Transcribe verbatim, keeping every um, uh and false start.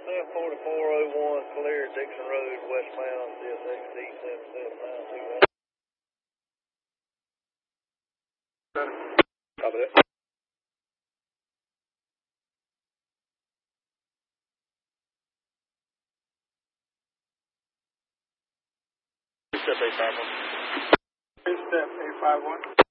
seven forty-four oh one, clear Dixon Road, westbound, C S X D seven seven nine two. Copy that. Step eight five one. Step eight five one.